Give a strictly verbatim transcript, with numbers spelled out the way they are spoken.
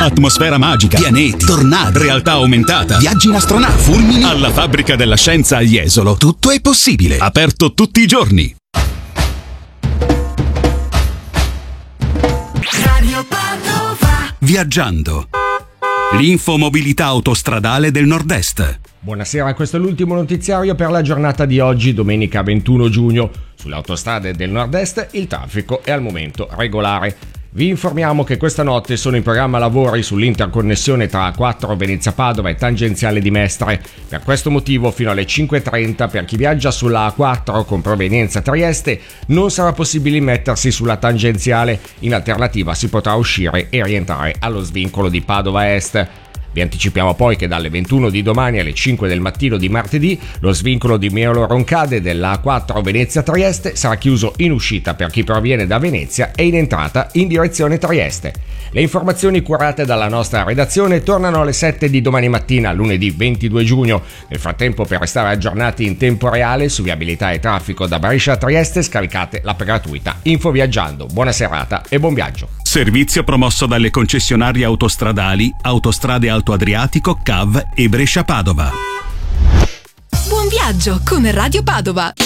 atmosfera magica, pianeti, tornadi, realtà aumentata, viaggi in astronave, fulmini. Alla fabbrica della scienza a Jesolo tutto è possibile. Aperto tutti i giorni. Radio Padova. Viaggiando. L'infomobilità autostradale del Nord-Est. Buonasera, questo è l'ultimo notiziario per la giornata di oggi, domenica ventuno giugno. Sulle autostrade del Nord-Est il traffico è al momento regolare. Vi informiamo che questa notte sono in programma lavori sull'interconnessione tra A quattro Venezia Padova e tangenziale di Mestre. Per questo motivo fino alle cinque e trenta per chi viaggia sulla A quattro con provenienza Trieste non sarà possibile mettersi sulla tangenziale. In alternativa si potrà uscire e rientrare allo svincolo di Padova Est. Vi anticipiamo poi che dalle ventuno di domani alle cinque del mattino di martedì lo svincolo di Miolo Roncade della A quattro Venezia Trieste sarà chiuso in uscita per chi proviene da Venezia e in entrata in direzione Trieste. Le informazioni curate dalla nostra redazione tornano alle sette di domani mattina, lunedì ventidue giugno. Nel frattempo, per restare aggiornati in tempo reale su viabilità e traffico da Brescia a Trieste, scaricate l'app gratuita Info Viaggiando. Buona serata e buon viaggio. Servizio promosso dalle concessionarie autostradali Autostrade Alto Adriatico, C A V e Brescia Padova. Buon viaggio con Radio Padova.